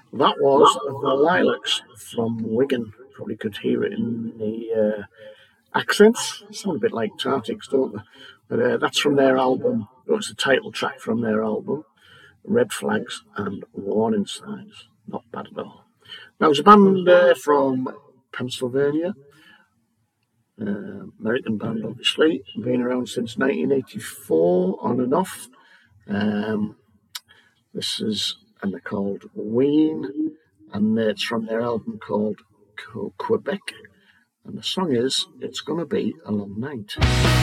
That was the Lilacs from Wigan. Probably could hear it in the accents. They sound a bit like Tartics, don't they? But that's from their album. It was the title track from their album, Red Flags and Warning Signs. Not bad at all. Now, it's a band from Pennsylvania, American band, obviously. Been around since 1984, on and off. Um, and they're called Ween, and it's from their album called Quebec. And the song is It's Gonna Be a Long Night.